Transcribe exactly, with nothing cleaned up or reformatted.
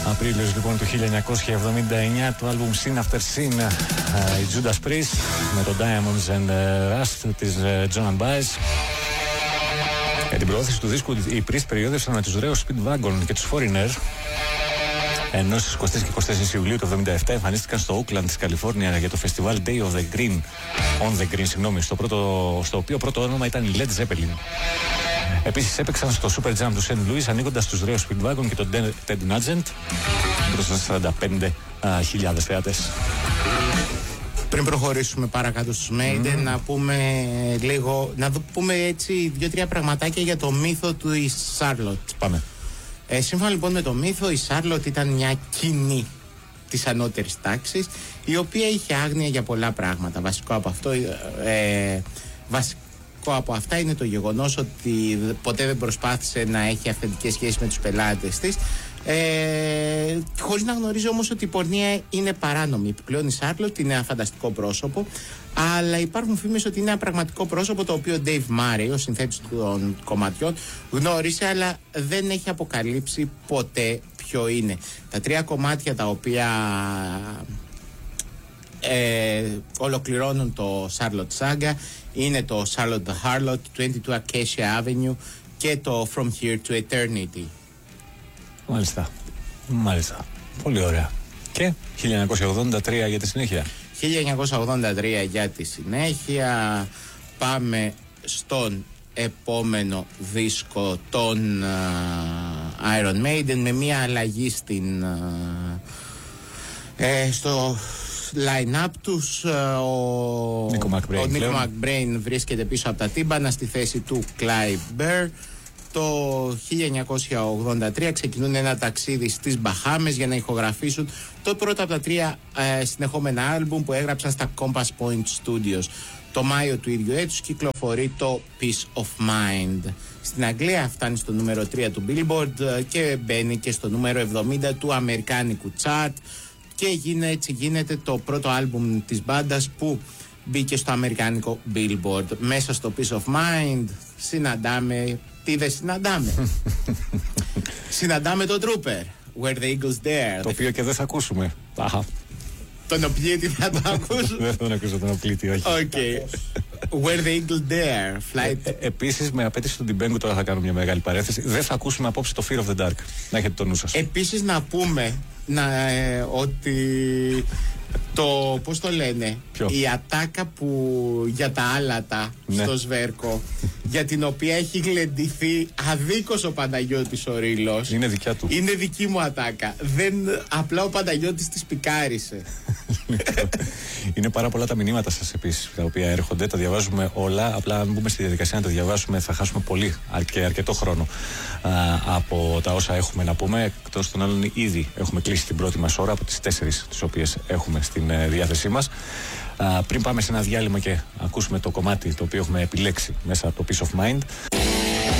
Απρίλιος λοιπόν του χίλια εννιακόσια εβδομήντα εννιά, το άλμπουμ Scene After Scene, η Judas Priest με το Diamonds and Rust της John and Baez. Για την προώθηση του δίσκου οι Priest περιόδευσαν με τους Reo Speedwagon και τους Foreigner, ενώ στις είκοσι τρεις και είκοσι τέσσερις Ιουλίου του εβδομήντα επτά εμφανίστηκαν στο Oakland της Καλιφόρνια για το φεστιβάλ Day of the Green, On the Green, συγγνώμη, στο, πρώτο, στο οποίο πρώτο όνομα ήταν η Led Zeppelin. Επίσης έπαιξαν στο Super Jam του Σεντ Louis ανοίγοντας τους Reo Speedwagon και τον Ted Nugent μπροστά στα σαράντα πέντε χιλιάδες θεατές. Πριν προχωρήσουμε παρακάτω στους Maiden, mm. να πούμε λίγο, να πούμε έτσι δύο-τρία πραγματάκια για το μύθο του η Charlotte. Πάμε. Ε, σύμφωνα λοιπόν με το μύθο, η Charlotte ήταν μια κοινή της ανώτερης τάξης, η οποία είχε άγνοια για πολλά πράγματα. Βασικό από αυτό, ε, βασικό από αυτά είναι το γεγονός ότι ποτέ δεν προσπάθησε να έχει αυθεντικές σχέσεις με τους πελάτες της, ε, χωρίς να γνωρίζει όμως ότι η πορνεία είναι παράνομη. Επιπλέον η Charlotte είναι ένα φανταστικό πρόσωπο, αλλά υπάρχουν φήμες ότι είναι ένα πραγματικό πρόσωπο, το οποίο ο Dave Murray, ο συνθέτης των κομματιών, γνώρισε, αλλά δεν έχει αποκαλύψει ποτέ ποιο είναι. Τα τρία κομμάτια τα οποία ε, ολοκληρώνουν το Charlotte Saga είναι το Charlotte the Harlot, είκοσι δύο Acacia Avenue και το From Here to Eternity. Μάλιστα, μάλιστα, πολύ ωραία. Και χίλια εννιακόσια ογδόντα τρία για τη συνέχεια. χίλια εννιακόσια ογδόντα τρία για τη συνέχεια. Πάμε στον επόμενο δίσκο των uh, Iron Maiden, με μια αλλαγή στην, uh, ε, στο line-up τους. uh, ο Νίκο Μακμπρέιν, ο Νίκο Μακμπρέιν βρίσκεται πίσω από τα τύμπανα στη θέση του Clive Burr. Το χίλια εννιακόσια ογδόντα τρία ξεκινούν ένα ταξίδι στις Μπαχάμες για να ηχογραφήσουν το πρώτο από τα τρία ε, συνεχόμενα άλμπουμ που έγραψαν στα Compass Point Studios. Το Μάιο του ίδιου έτους κυκλοφορεί το Peace of Mind. Στην Αγγλία φτάνει στο νούμερο τρία του Billboard και μπαίνει και στο νούμερο εβδομήντα του αμερικάνικου chart, και γίνεται, έτσι γίνεται το πρώτο άλμπουμ της μπάντας που μπήκε στο αμερικάνικο Billboard. Μέσα στο Peace of Mind συναντάμε, τι δεν συναντάμε συναντάμε το Trooper, Where the Eagles Dare, το οποίο και δεν θα ακούσουμε. Αχα. Τον οπλίτη θα το ακούσουμε. Δεν θα τον ακούσω τον οπλίτη, όχι. Okay. Where the Eagles Dare, Flight. Ε, ε, επίσης, με απέτηση του Ντιμπέγκου, τώρα θα κάνω μια μεγάλη παρέθεση, δεν θα ακούσουμε απόψε το Fear of the Dark. Να έχετε το νου σας. Επίσης να πούμε να, ε, ότι το, πώς το λένε, Ποιο? η ατάκα που για τα άλατα, ναι, στο Σβέρκο, για την οποία έχει γλεντηθεί αδίκως ο Παναγιώτης ο Ρήλος, είναι δικιά του. Είναι δική μου ατάκα. Δεν, απλά ο Παναγιώτης της πικάρισε. Είναι πάρα πολλά τα μηνύματα σας επίσης τα οποία έρχονται, τα διαβάζουμε όλα. Απλά αν μπούμε στη διαδικασία να τα διαβάσουμε θα χάσουμε πολύ και αρκετό χρόνο α, από τα όσα έχουμε να πούμε. Εκτός των άλλων, ήδη έχουμε κλείσει την πρώτη μας ώρα από τις τέσσερις τις οποίες έχουμε στην ε, διάθεσή μας. Α, πριν πάμε σε ένα διάλειμμα και ακούσουμε το κομμάτι το οποίο έχουμε επιλέξει μέσα από το Peace of Mind.